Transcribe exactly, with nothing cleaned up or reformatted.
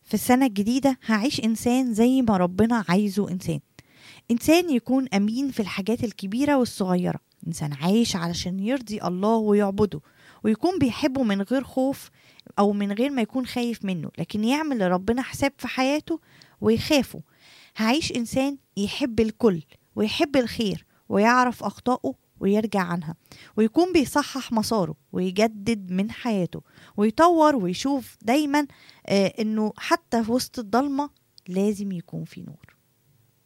في السنة الجديدة هعيش إنسان زي ما ربنا عايزه إنسان، إنسان يكون أمين في الحاجات الكبيرة والصغيرة، إنسان عايش علشان يرضي الله ويعبده، ويكون بيحبه من غير خوف أو من غير ما يكون خايف منه، لكن يعمل لربنا حساب في حياته ويخافه. هعيش إنسان يحب الكل ويحب الخير ويعرف أخطائه ويرجع عنها، ويكون بيصحح مساره ويجدد من حياته ويطور ويشوف دايما آه إنه حتى في وسط الضلمة لازم يكون في نور.